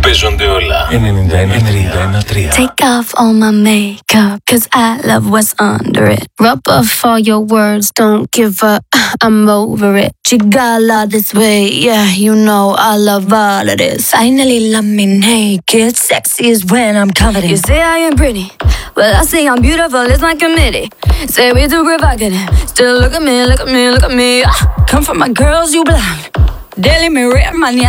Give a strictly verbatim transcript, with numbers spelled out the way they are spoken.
Παίζονται όλα. ενενήντα ένα τρία. Take off all my makeup, cause I love what's under it. Rub off all your words, don't give up, I'm over it. Chigala this way, yeah, you know I love all of this. Finally love me naked, sexy is when I'm confident. You say I am pretty, well I say I'm beautiful, it's my committee. Say we too provocative, still look at me, look at me, look at me. Ah, come from my girls, you blind. Daily me rare money,